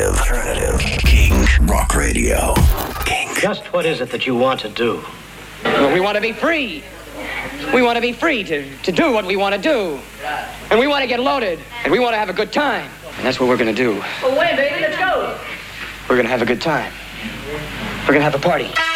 King Rock Radio. King. Just what is it that you want to do? Well, we want to be free. We want to be free to do what we want to do. And we want to get loaded. And we want to have a good time. And that's what we're going to do. Well, wait, baby, let's go. We're going to have a good time. We're going to have a party.